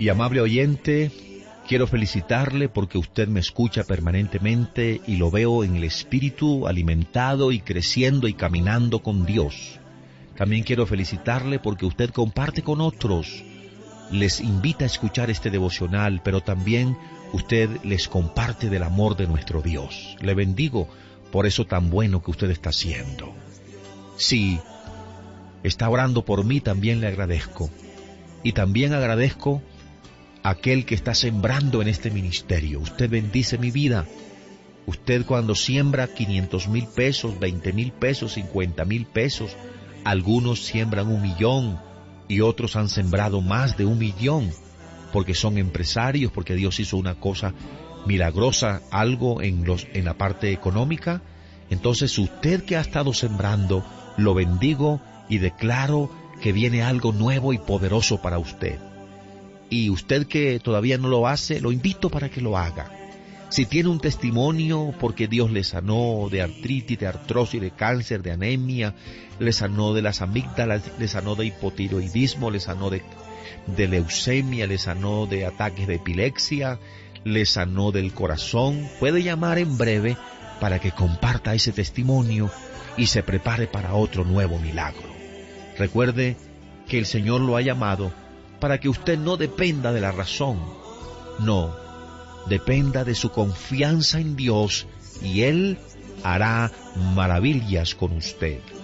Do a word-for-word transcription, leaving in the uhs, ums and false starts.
Y amable oyente, quiero felicitarle porque usted me escucha permanentemente y lo veo en el espíritu alimentado y creciendo y caminando con Dios. También quiero felicitarle porque usted comparte con otros, les invita a escuchar este devocional, pero también usted les comparte del amor de nuestro Dios. Le bendigo por eso tan bueno que usted está haciendo. Si está orando por mí, también le agradezco. Y también agradezco aquel que está sembrando en este ministerio. Usted bendice mi vida. Usted cuando siembra quinientos mil pesos, veinte mil pesos, cincuenta mil pesos, algunos siembran un millón y otros han sembrado más de un millón, porque son empresarios, porque Dios hizo una cosa milagrosa, algo en los, en la parte económica. Entonces usted que ha estado sembrando, lo bendigo y declaro que viene algo nuevo y poderoso para usted. Y usted que todavía no lo hace, lo invito para que lo haga. Si tiene un testimonio porque Dios le sanó de artritis, de artrosis, de cáncer, de anemia, le sanó de las amígdalas, le sanó de hipotiroidismo, le sanó de, de leucemia, le sanó de ataques de epilepsia, le sanó del corazón, puede llamar en breve para que comparta ese testimonio y se prepare para otro nuevo milagro. Recuerde que el Señor lo ha llamado para que usted no dependa de la razón, no, dependa de su confianza en Dios y Él hará maravillas con usted.